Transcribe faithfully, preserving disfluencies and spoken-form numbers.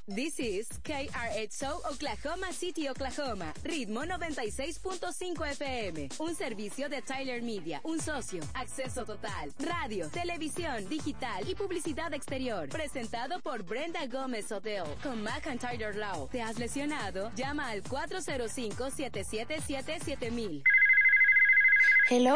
This is K R X O Oklahoma City, Oklahoma. Ritmo noventa y seis punto cinco F M. Un servicio de Tyler Media. Un socio. Acceso total. Radio, televisión, digital y publicidad exterior. Presentado por Brenda Gómez Hotel. Con McIntyre Law. ¿Te has lesionado? Llama al cuatro cero cinco, siete siete siete, siete mil. Hello.